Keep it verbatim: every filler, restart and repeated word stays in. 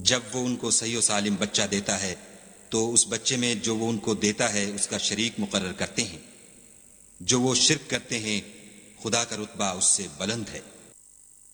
जब वो उनको सही और सालिम बच्चा देता है तो उस बच्चे में जो वो उनको देता है उसका शरीक मुकर्रर करते हैं। जो वो शिर्क करते हैं खुदा का रुतबा उससे बुलंद है।